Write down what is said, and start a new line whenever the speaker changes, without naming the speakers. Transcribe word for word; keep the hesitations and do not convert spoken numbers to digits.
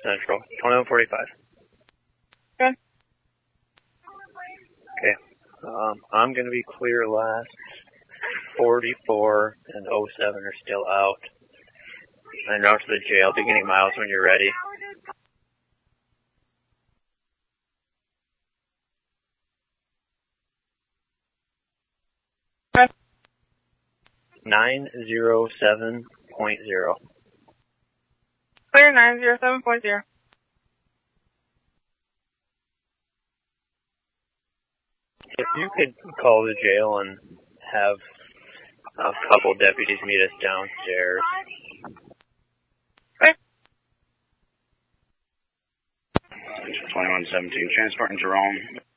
Central, twenty-one forty-five.
Okay.
Okay. Um, I'm going to be clear last. forty-four and oh seven are still out. And route to the jail, beginning miles when you're ready.
Okay.
nine zero seven point zero.
Clear nine zero seven point zero.
If you could call the jail and have a couple deputies meet us downstairs.
Okay.
twenty-one seventeen, transporting Jerome.